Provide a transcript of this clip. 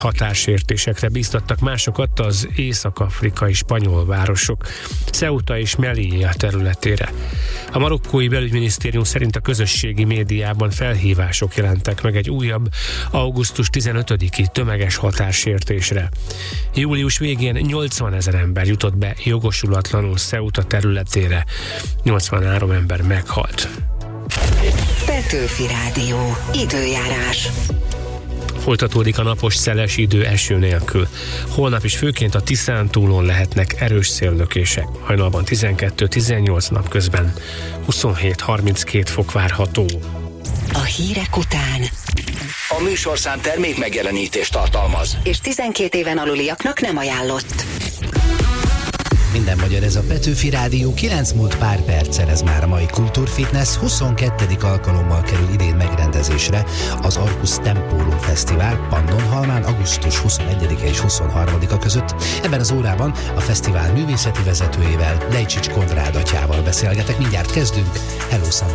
Határsértésekre bíztattak másokat az észak-afrikai spanyol városok Ceuta és Melilla területére. A marokkói belügyminisztérium szerint a közösségi médiában felhívások jelentek meg egy újabb augusztus 15-i tömeges határsértésre. Július végén 80 000 ember jutott be jogosulatlanul Ceuta területére, 83 ember meghalt. Petőfi Rádió. Időjárás. Folytatódik a napos szeles idő eső nélkül. Holnap is főként a Tiszántúlon lehetnek erős széllökések. Hajnalban 12-18, napközben 27-32 fok várható. A hírek után A műsorszám termék megjelenítést tartalmaz. és 12 éven aluliaknak nem ajánlott. Minden magyar, ez a Petőfi Rádió, 9 múlt pár perccel, ez már a mai Kultúrfitness 22. alkalommal kerül idén megrendezésre az Arcus Temporum Fesztivál Pannonhalmán augusztus 21-e és 23-a között. Ebben az órában a fesztivál művészeti vezetőjével, Lejcsics Konrád atyával beszélgetek. Mindjárt kezdünk. Hello, Sam.